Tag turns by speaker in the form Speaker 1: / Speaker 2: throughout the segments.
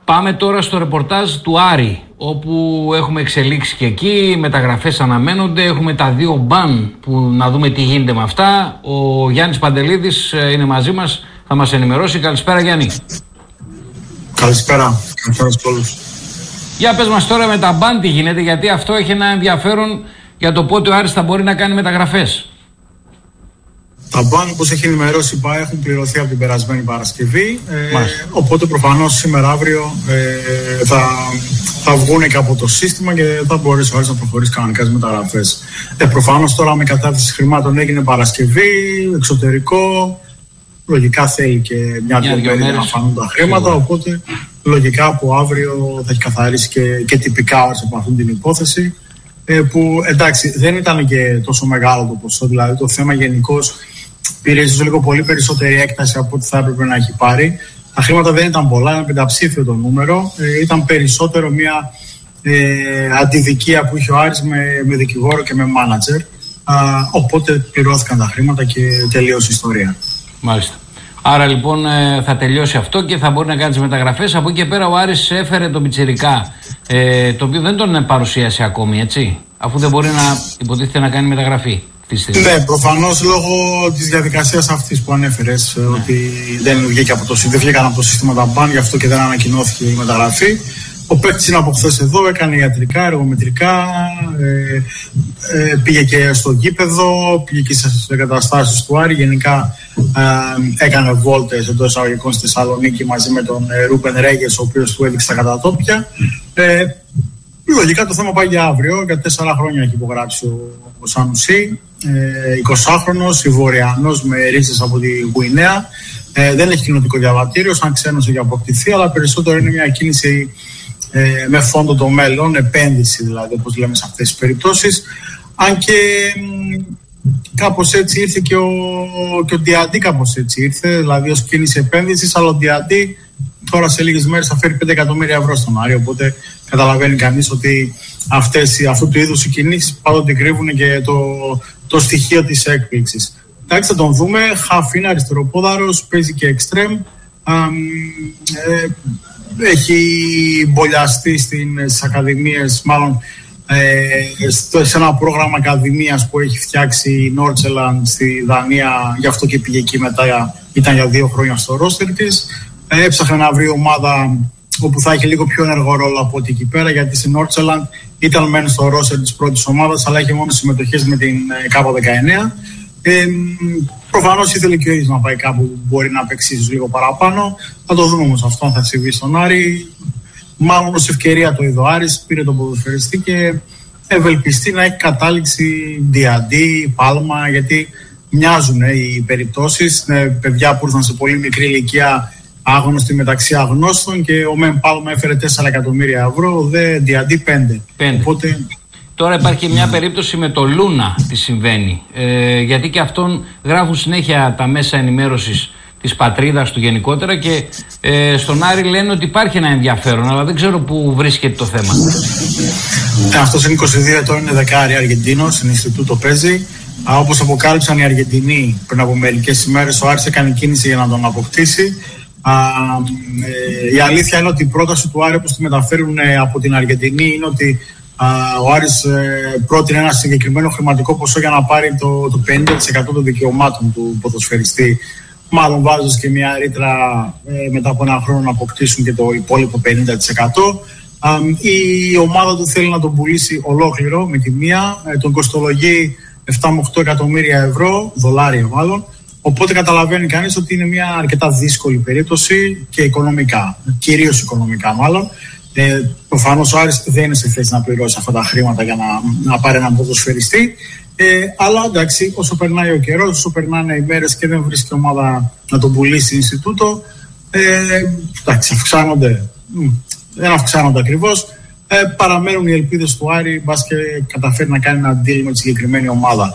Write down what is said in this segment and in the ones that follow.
Speaker 1: Πάμε τώρα στο ρεπορτάζ του Άρη, όπου έχουμε εξελίξει και εκεί, μεταγραφές αναμένονται, έχουμε τα 2 μπαν που να δούμε τι γίνεται με αυτά. Ο Γιάννης Παντελίδης είναι μαζί μας, θα μας ενημερώσει. Καλησπέρα Γιάννη.
Speaker 2: Καλησπέρα, καλησπέρα σε όλους.
Speaker 1: Για πες μας τώρα με τα μπαν τι γίνεται, γιατί αυτό έχει ένα ενδιαφέρον για το πότε ο Άρης θα μπορεί να κάνει μεταγραφές.
Speaker 2: Τα μπαν, όπως έχει ενημερώσει η ΠΑΕ, έχουν πληρωθεί από την περασμένη Παρασκευή. Οπότε προφανώς σήμερα αύριο θα βγουν και από το σύστημα και θα μπορέσει ο Άρης να προχωρήσει κανονικά στις μεταγραφές. Προφανώς τώρα με κατάθεση χρημάτων έγινε Παρασκευή, εξωτερικό. Λογικά θέλει και μια-δυο μέρες να φανούν τα χρήματα. Οπότε λογικά από αύριο θα έχει καθαρίσει και τυπικά ο Άρης από αυτήν την υπόθεση. Που εντάξει δεν ήταν και τόσο μεγάλο το ποσό, δηλαδή το θέμα γενικώς πήρε ίσως λίγο πολύ περισσότερη έκταση από ό,τι θα έπρεπε να έχει πάρει. Τα χρήματα δεν ήταν πολλά, ήταν πενταψήφιο το νούμερο, ήταν περισσότερο μια αντιδικία που είχε ο Άρης με δικηγόρο και με μάνατζερ, οπότε πληρώθηκαν τα χρήματα και τελείωσε η ιστορία.
Speaker 1: Μάλιστα. Άρα λοιπόν θα τελειώσει αυτό και θα μπορεί να κάνει τις μεταγραφές. Από εκεί και πέρα ο Άρης έφερε τον Πιτσιρικά, το οποίο δεν τον παρουσίασε ακόμη, έτσι, αφού δεν μπορεί να υποτίθεται να κάνει μεταγραφή.
Speaker 2: Ναι, προφανώς λόγω της διαδικασίας αυτής που ανέφερες, ότι δεν βγήκαν από το σύστημα τα μπαν, γι' αυτό και δεν ανακοινώθηκε η μεταγραφή. Ο παίκτης είναι από χθες εδώ, έκανε ιατρικά, εργομετρικά, πήγε και στο γήπεδο, πήγε και στις εγκαταστάσεις του Άρη. Γενικά έκανε βόλτες εντός εισαγωγικών στη Θεσσαλονίκη μαζί με τον Ρούμπεν Ρέγες, ο οποίος του έδειξε τα κατατόπια. Λογικά το θέμα πάει για αύριο. Για 4 χρόνια έχει υπογράψει ο Σανουσί, 20χρονος, Ιβοριανός με ρίζες από τη Γουινέα. Δεν έχει κοινοτικό διαβατήριο, σαν ξένος έχει αποκτηθεί, αλλά περισσότερο είναι μια κίνηση με φόντο το μέλλον, επένδυση δηλαδή, όπως λέμε σε αυτές τις περιπτώσεις. Αν και κάπως έτσι ήρθε και ο Διαντή, κάπως έτσι ήρθε, δηλαδή ως κίνηση επένδυσης, αλλά ο Διαντή τώρα σε λίγες μέρες θα φέρει 5 εκατομμύρια ευρώ στον Άρη, οπότε καταλαβαίνει κανείς ότι αυτού του είδους οι κινήσεις πάντοτε κρύβουν και το στοιχείο της έκπληξης. Εντάξει, θα τον δούμε, χαφ είναι αριστεροπόδαρος, παίζει και εξτρέμ, έχει μπολιαστεί στις ακαδημίες, μάλλον σε ένα πρόγραμμα ακαδημίας που έχει φτιάξει η Νόρτσελαντ στη Δανία, γι' αυτό και πήγε εκεί μετά, ήταν για 2 χρόνια στο ρόστερ της. Έψαχνε να βρει ομάδα όπου θα έχει λίγο πιο ενεργό ρόλο από ό,τι εκεί πέρα, γιατί στην Νόρτσελαντ ήταν μένει στο ρόστερ της πρώτης ομάδας, αλλά είχε μόνο συμμετοχές με την K19. Προφανώς ήθελε και ο ίδιος να πάει κάπου που μπορεί να παίξει λίγο παραπάνω. Θα το δούμε όμως αυτό αν θα συμβεί στον Άρη. Μάλλον ως ευκαιρία το είδε ο Άρης, πήρε τον ποδοσφαιριστή και ευελπιστεί να έχει κατάληξη Διαντή, Πάλμα, γιατί μοιάζουν οι περιπτώσεις. Παιδιά που ήρθαν σε πολύ μικρή ηλικία, άγνωστοι μεταξύ αγνώστων, και ο Μεν Πάλμα έφερε 4 εκατομμύρια ευρώ, ο δε Διαντή 5. Οπότε...
Speaker 1: Τώρα υπάρχει και μια περίπτωση με το Λούνα, τι συμβαίνει, γιατί και αυτόν γράφουν συνέχεια τα μέσα ενημέρωσης της πατρίδας του γενικότερα και στον Άρη λένε ότι υπάρχει ένα ενδιαφέρον, αλλά δεν ξέρω πού βρίσκεται το θέμα.
Speaker 2: Αυτός είναι 22 ετών, είναι δεκάρι Αργεντίνος, στην Ινστιτούτο παίζει. Όπως αποκάλυψαν οι Αργεντινοί πριν από μερικές ημέρες, ο Άρης έκανε κίνηση για να τον αποκτήσει. Η αλήθεια είναι ότι η πρόταση του Άρη, όπως τη μεταφέρουν από την Αργεντινή, είναι ότι ο Άρης πρότεινε ένα συγκεκριμένο χρηματικό ποσό για να πάρει το 50% των δικαιωμάτων του ποδοσφαιριστή, μάλλον βάζοντας και μια ρήτρα μετά από 1 χρόνο να αποκτήσουν και το υπόλοιπο 50%. Η ομάδα του θέλει να τον πουλήσει ολόκληρο με τη μία, τον κοστολογεί 7 με 8 εκατομμύρια ευρώ, δολάρια μάλλον. Οπότε καταλαβαίνει κανείς ότι είναι μια αρκετά δύσκολη περίπτωση και οικονομικά, κυρίως οικονομικά μάλλον. Προφανώς ο Άρης δεν είναι σε θέση να πληρώσει αυτά τα χρήματα για να πάρει έναν ποδοσφαιριστή. Αλλά εντάξει, όσο περνάει ο καιρός, όσο περνάνε οι μέρες και δεν βρίσκει ομάδα να τον πουλήσει στο Ινστιτούτο, εντάξει, δεν αυξάνονται ακριβώς. Παραμένουν οι ελπίδες του Άρη, μπας και καταφέρει να κάνει ένα deal με τη συγκεκριμένη ομάδα.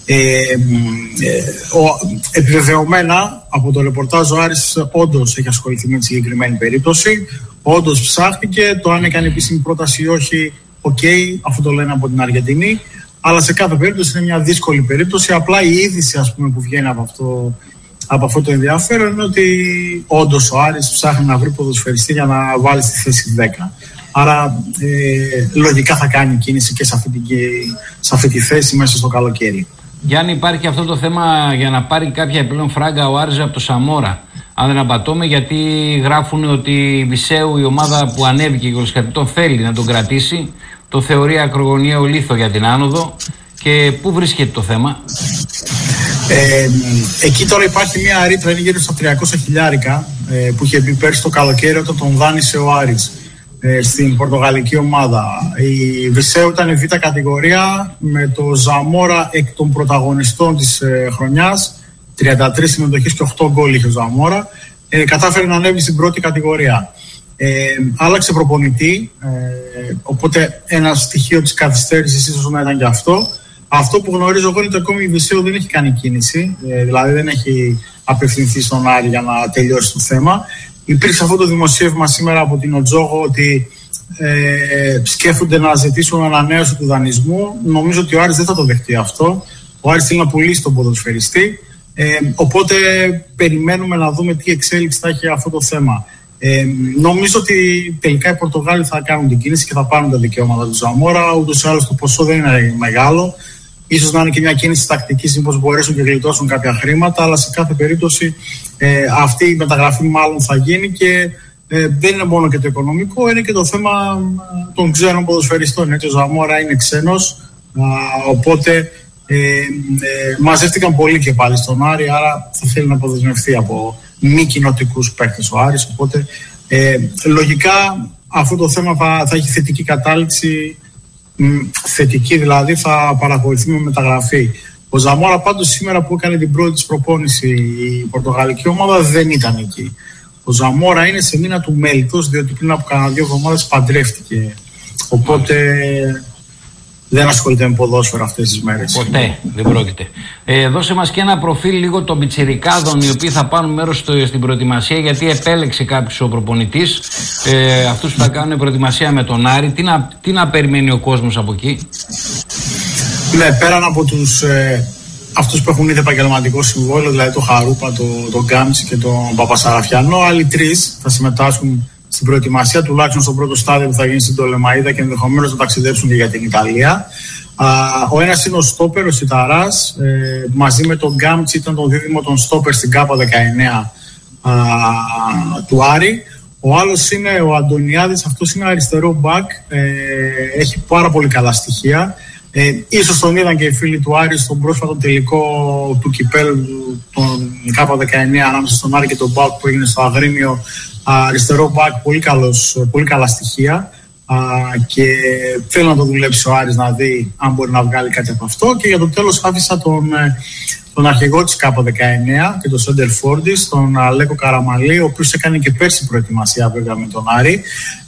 Speaker 2: Επιβεβαιωμένα από το ρεπορτάζ, ο Άρης όντως έχει ασχοληθεί με τη συγκεκριμένη περίπτωση, όντως ψάχτηκε, το αν έκανε επίσημη πρόταση ή όχι, αφού το λένε από την Αργεντινή, αλλά σε κάθε περίπτωση είναι μια δύσκολη περίπτωση. Απλά η είδηση, ας πούμε, που βγαίνει από αυτό από αυτό το ενδιαφέρον είναι ότι όντως ο Άρης ψάχνει να βρει ποδοσφαιριστή για να βάλει στη θέση 10. Άρα λογικά θα κάνει κίνηση και σε αυτή τη θέση μέσα στο καλοκαίρι.
Speaker 1: Γιάννη, υπάρχει αυτό το θέμα για να πάρει κάποια επιπλέον φράγκα ο Άρης από το Σαμόρα, αν δεν απατώμε, γιατί γράφουν ότι η Βυσσέου, η ομάδα που ανέβηκε και τον θέλει να τον κρατήσει, το θεωρεί ακρογωνιαίο λίθο για την άνοδο. Και πού βρίσκεται το θέμα?
Speaker 2: Εκεί τώρα υπάρχει μια ρήτρα, είναι γύρω στα 300.000 που είχε μπει πέρσι το καλοκαίρι όταν τον δάνεισε ο Άρης στην πορτογαλική ομάδα. Η Βυσσέου ήταν β' κατηγορία, με το Ζαμόρα εκ των πρωταγωνιστών της χρονιάς, 33 συμμετοχές και 8 γκολ είχε ο Ζαμόρα, κατάφερε να ανέβει στην πρώτη κατηγορία. Άλλαξε προπονητή, οπότε ένα στοιχείο της καθυστέρησης ίσως να ήταν και αυτό. Αυτό που γνωρίζω εγώ είναι ότι ακόμη η Βυσσέου δεν έχει κάνει κίνηση, δηλαδή δεν έχει απευθυνθεί στον Άρη για να τελειώσει το θέμα. Υπήρξε αυτό το δημοσίευμα σήμερα από την Οτζόγο ότι σκέφτονται να ζητήσουν ανανέωση του δανεισμού. Νομίζω ότι ο Άρης δεν θα το δεχτεί αυτό. Ο Άρης θέλει να πουλήσει τον ποδοσφαιριστή. Οπότε περιμένουμε να δούμε τι εξέλιξη θα έχει αυτό το θέμα. Νομίζω ότι τελικά οι Πορτογάλοι θα κάνουν την κίνηση και θα πάρουν τα δικαιώματα του Ζαμόρα. Ούτως ή άλλως το ποσό δεν είναι μεγάλο. Ίσως να είναι και μια κίνηση τακτικής, μήπως μπορέσουν και γλιτώσουν κάποια χρήματα, αλλά σε κάθε περίπτωση αυτή η μεταγραφή μάλλον θα γίνει και δεν είναι μόνο και το οικονομικό, είναι και το θέμα των ξένων ποδοσφαιριστών. Έτσι, ο Ζαμόρα είναι ξένος, οπότε μαζεύτηκαν πολύ και πάλι στον Άρη, άρα θα θέλει να αποδεσμευτεί από μη κοινοτικούς παίκτες ο Άρης, οπότε λογικά αυτό το θέμα θα έχει θετική κατάληξη. Θετική δηλαδή, θα παρακολουθεί με μεταγραφή. Ο Ζαμόρα πάντως σήμερα που έκανε την πρώτη της προπόνηση η πορτογαλική ομάδα δεν ήταν εκεί. Ο Ζαμόρα είναι σε μήνα του μέλητος, διότι πριν από κανένα 2 εβδομάδες παντρεύτηκε. Οπότε δεν ασχολείται με ποδόσφαιρο αυτές τις μέρες.
Speaker 1: Ποτέ δεν πρόκειται. Δώσε μας και ένα προφίλ λίγο των πιτσιρικάδων οι οποίοι θα πάρουν μέρος στην προετοιμασία, γιατί επέλεξε κάποιος ο προπονητής αυτούς που θα κάνουν προετοιμασία με τον Άρη. Τι να περιμένει ο κόσμος από εκεί?
Speaker 2: Ναι, πέραν από αυτούς που έχουν ήδη επαγγελματικό συμβόλαιο, δηλαδή τον Χαρούπα, τον Γκάμτσι και τον Παπασαραφιανό, άλλοι 3 θα συμμετάσχουν στην προετοιμασία, τουλάχιστον στο πρώτο στάδιο που θα γίνει στην Τολεμαΐδα και ενδεχομένως να ταξιδέψουν και για την Ιταλία. Ο ένας είναι ο στόπερ, ο Σιταράς, μαζί με τον Γκάμτσι ήταν το δίδυμο των στόπερ στην ΚΑΠΑ 19 του Άρη. Ο άλλος είναι ο Αντωνιάδης, αυτός είναι αριστερό μπακ, έχει πάρα πολύ καλά στοιχεία. Ίσως τον είδαν και οι φίλοι του Άρη στον πρόσφατο τελικό του κυπέλλου των ΚΑΠΑ 19 ανάμεσα στον Άρη και τον ΠΑΟΚ που έγινε στο Αγρίνιο. Αριστερό μπακ, πολύ καλά στοιχεία και θέλω να το δουλέψει ο Άρης να δει αν μπορεί να βγάλει κάτι από αυτό. Και για το τέλος άφησα τον αρχηγό της ΚΑΠΑ 19 και τον Σέντερ Φόρντις, τον Αλέκο Καραμαλή, ο οποίος έκανε και πέρσι προετοιμασία βέβαια με τον Άρη.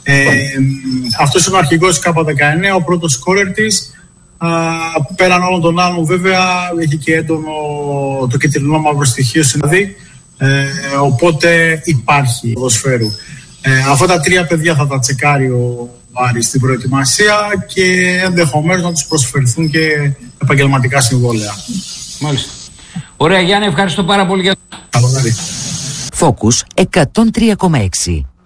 Speaker 2: Αυτός είναι ο αρχηγός της ΚΑΠΑ 19, ο πρώτος σκόρερ της. Πέραν όλων των άλλων βέβαια έχει και έντονο το κυτρινό μαύρο στοιχείο συνδεί. Οπότε υπάρχει ποδοσφαίρου. Αυτά τα 3 παιδιά θα τα τσεκάρει ο Άρης στην προετοιμασία και ενδεχομένως να τους προσφερθούν και επαγγελματικά συμβόλαια.
Speaker 1: Μάλιστα. Ωραία Γιάννη, ευχαριστώ πάρα πολύ για το...
Speaker 3: Focus 103,6.